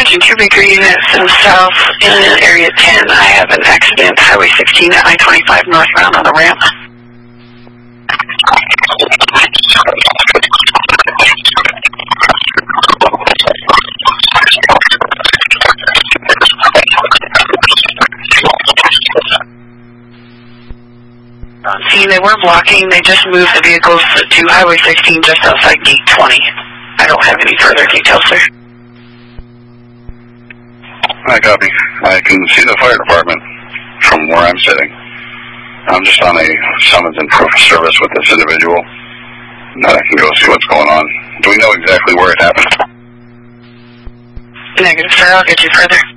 Attention to Baker units in south in area 10. I have an accident, Highway 16 at I-25 northbound on the ramp. See, they were blocking. They just moved the vehicles to Highway 16 just outside Gate 20. I don't have any further details, sir. I copy. I can see the fire department from where I'm sitting. I'm just on a summons and proof of service with this individual. Now I can go see what's going on. Do we know exactly where it happened? Negative, sir. I'll get you further.